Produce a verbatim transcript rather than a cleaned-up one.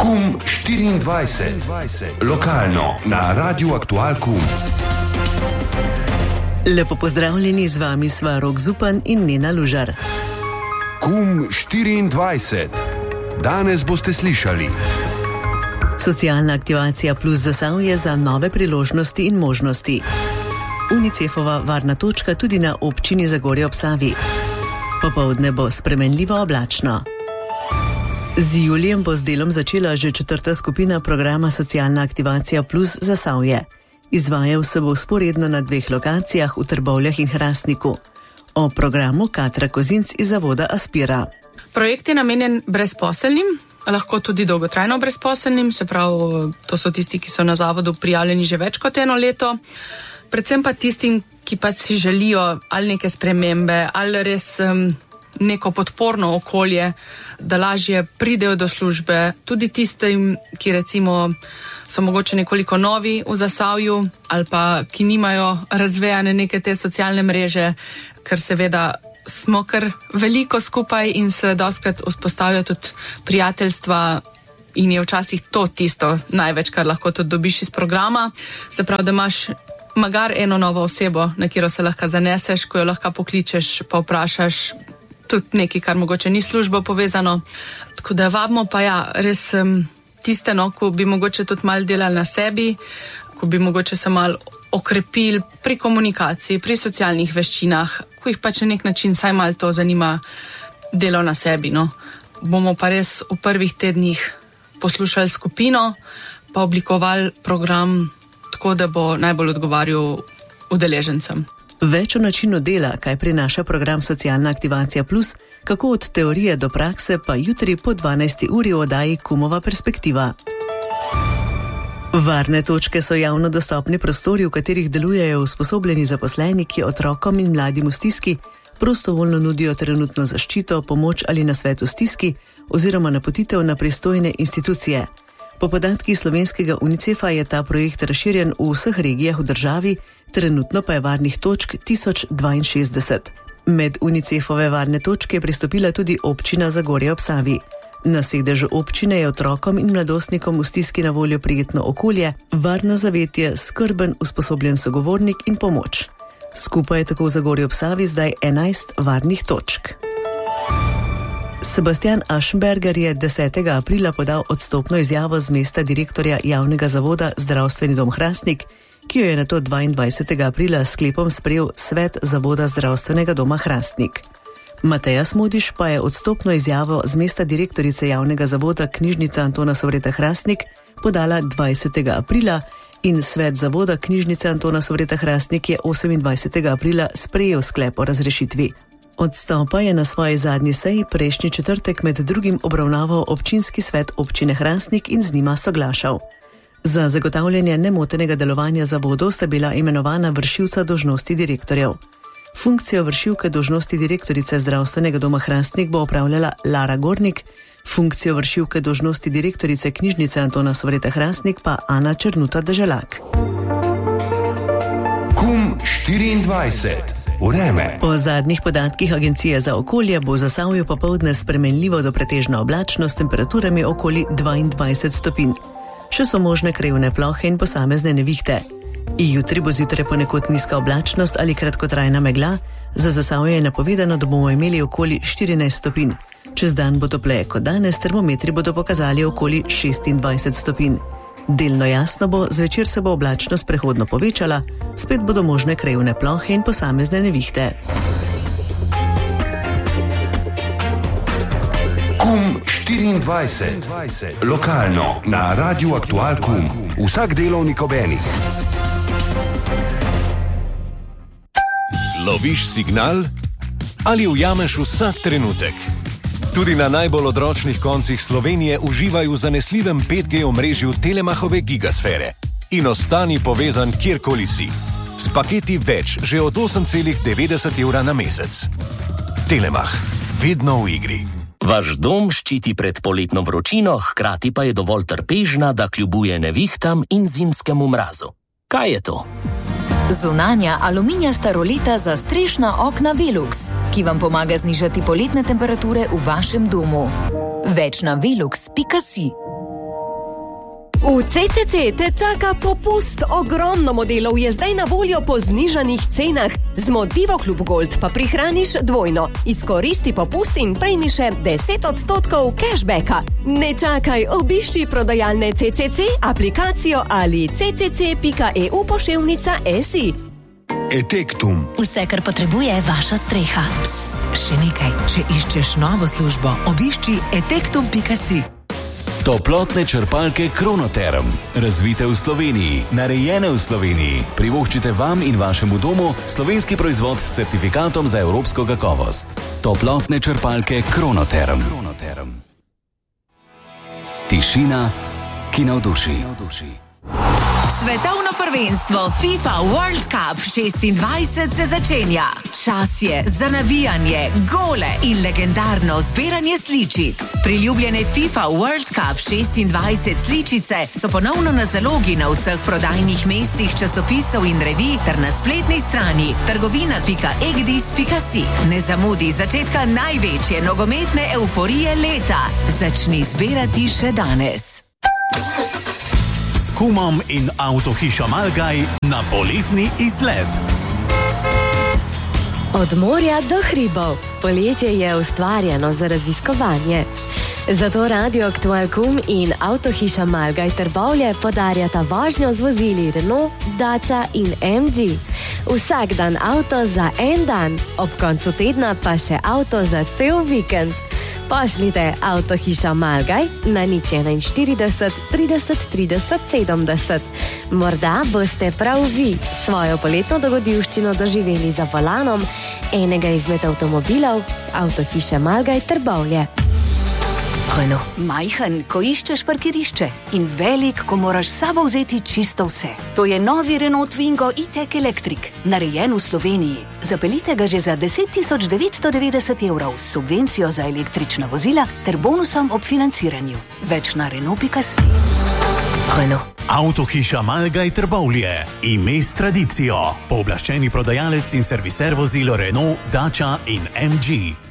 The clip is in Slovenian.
KUM štiriindvajset. Lokalno na Radiu Aktual KUM. Lepo pozdravljeni, z vami sva Rok Zupan in Nena Lužar. KUM štiriindvajset. Danes boste slišali: socialna aktivacija plus Zasavje za nove priložnosti in možnosti. Unicefova varna točka tudi na občini Zagorje ob Savi. Popoldne bo spremenljivo oblačno. Z julijem bo z delom začela že četrta skupina programa Socialna aktivacija plus Zasavje. Izvajal se bo vzporedno na dveh lokacijah v Trbovljah in Hrastniku. O programu Katra Kozinc iz zavoda Aspira. Projekt je namenjen brezposelnim, lahko tudi dolgotrajno brezposelnim, se pravi, to so tisti, ki so na zavodu prijavljeni že več kot eno leto, predvsem pa tistim, ki pa si želijo ali neke spremembe, ali res um, neko podporno okolje, da lažje pridejo do službe, tudi tistim, ki recimo so mogoče nekoliko novi v Zasavju ali pa ki nimajo razvejane neke te socialne mreže, ker seveda smo kar veliko skupaj in se dostkrat vzpostavijo tudi prijateljstva in je včasih to tisto največ, kar lahko tudi dobiš iz programa. Se pravi, da imaš magar eno novo osebo, na katero se lahko zaneseš, ko jo lahko pokličeš, pa vprašaš tudi nekaj, kar mogoče ni službo povezano. Tako da vabimo pa ja, res um, tiste, no, ko bi mogoče tudi malo delali na sebi, ko bi mogoče se malo okrepili pri komunikaciji, pri socialnih veščinah, ko jih pač na nek način saj malo to zanima delo na sebi. No. Bomo pa res v prvih tednih poslušali skupino, pa oblikovali program tako, da bo najbolj odgovarjal udeležencem. Več o načinu dela, kaj prinaša program Socialna aktivacija plus, kako od teorije do prakse, pa jutri po dvanajsti uri v oddaji Kumova perspektiva. Varne točke so javno dostopni prostori, v katerih delujejo usposobljeni zaposleni, ki otrokom in mladim v stiski prostovoljno nudijo trenutno zaščito, pomoč ali nasvet v stiski oziroma napotitev na pristojne institucije. Po podatkih slovenskega Unicefa je ta projekt razširjen v vseh regijah v državi, trenutno pa je varnih točk tisoč dvainšestdeset. Med Unicefove varne točke je pristopila tudi občina Zagorje ob Savi. Na sedežu občine je otrokom in mladostnikom v stiski na voljo prijetno okolje, varno zavetje, skrben, usposobljen sogovornik in pomoč. Skupaj je tako v Zagorju ob Savi zdaj enajst varnih točk. Sebastian Aschenberger je desetega aprila podal odstopno izjavo z mesta direktorja javnega zavoda Zdravstveni dom Hrastnik, ki jo je nato dvaindvajsetega aprila s sklepom sprejel svet zavoda Zdravstvenega doma Hrastnik. Mateja Smodiš pa je odstopno izjavo z mesta direktorice javnega zavoda Knjižnica Antona Sovreta Hrastnik podala dvajsetega aprila in svet zavoda Knjižnice Antona Sovreta Hrastnik je osemindvajsetega aprila sprejel sklep o razrešitvi. Odstopa je na svoji zadnji seji prejšnji četrtek med drugim obravnaval občinski svet občine Hrastnik in z njima soglašal. Za zagotavljanje nemotenega delovanja zavodov sta bila imenovana vršilca dolžnosti direktorjev. Funkcijo vršilke dolžnosti direktorice Zdravstvenega doma Hrastnik bo opravljala Lara Gornik, funkcijo vršilke dolžnosti direktorice Knjižnice Antona Sovreta Hrastnik pa Ana Černuta Deželak. KUM štiriindvajset. Vreme. Po zadnjih podatkih Agencije za okolje bo v Zasavju popoldne spremenljivo do pretežno oblačno s temperaturami okoli dvaindvajset stopinj. Še so možne krajevne plohe in posamezne nevihte. Jutri bo zjutraj ponekod nizka oblačnost ali kratkotrajna megla, za Zasavje je napovedano, da bomo imeli okoli štirinajst stopinj. Čez dan bo topleje kot danes, termometri bodo pokazali okoli šestindvajset stopinj. Delno jasno bo, zvečer se bo oblačnost prehodno povečala, spet bodo možne krajevne plohe in posamezne nevihte. KUM štiriindvajset. Lokalno na Radiu Aktual KUM. Vsak delovnik ob enih. Loviš signal ali ujameš vsak trenutek? Tudi na najbolj odročnih koncih Slovenije uživaj v zanesljivem pet G omrežju Telemachove gigasfere in ostani povezan kjerkoli si. S paketi več že od osem celih devetdeset evra na mesec. Telemach, vedno v igri. Vaš dom ščiti pred poletno vročino, hkrati pa je dovolj trpežna, da kljubuje nevihtam in zimskemu mrazu. Kaj je to? Zunanja aluminijasta roleta za strešna okna Velux, ki vam pomaga znižati poletne temperature v vašem domu. Več na velux pika si. V C C C te čaka popust. Ogromno modelov je zdaj na voljo po znižanih cenah. Z Motivo Klub Gold pa prihraniš dvojno. Izkoristi popust in prejmi še deset odstotkov cashbacka. Ne čakaj, obišči prodajalne C C C, aplikacijo ali c c c pika e u poševnica si. Etektum. Vse, kar potrebuje vaša streha. Psst, še nekaj. Če iščeš novo službo, obišči etektum pika si. Toplotne črpalke Kronoterm. Razvite v Sloveniji, narejene v Sloveniji. Privoščite vam in vašemu domu slovenski proizvod s certifikatom za evropsko kakovost. Toplotne črpalke Kronoterm. Kronoterm. Tišina, ki navduši. Svetovno prvenstvo FIFA World Cup šestindvajset se začenja. Čas je za navijanje, gole in legendarno zbiranje sličic. Priljubljene FIFA World Cup šestindvajset sličice so ponovno na zalogi na vseh prodajnih mestih časopisov in revij ter na spletni strani trgovina pika egdis pika si. Ne zamudi začetka največje nogometne euforije leta. Začni zbirati še danes. Kumom in Avtohiša Malgaj na poletni izlet. Od morja do hribov. Poletje je ustvarjeno za raziskovanje. Zato Radio Aktual Kum in Avtohiša Malgaj Trbovlje podarjata vožnjo z vozili Renault, Dacia in em dži. Vsak dan avto za en dan, ob koncu tedna pa še avto za cel vikend. Pošljite Avtohiša Malgaj na nič enainštirideset trideset trideset sedemdeset. Morda boste prav vi svojo poletno dogodivščino doživeli za volanom enega izmed avtomobilov Avtohiše Malgaj Trbovlje. Renault. Majhen, ko iščeš parkirišče in velik, ko moraš sabo vzeti čisto vse. To je novi Renault Twingo e-tech Electric, narejen v Sloveniji. Zapeljite ga že za deset tisoč devetsto devetdeset evrov s subvencijo za električna vozila ter bonusom ob financiranju. Več na renault pika si. Renault. Avtohiša Malgaj Trbovlje. Ime s tradicijo. Pooblaščeni prodajalec in serviser vozil Renault, Dacia in em dži.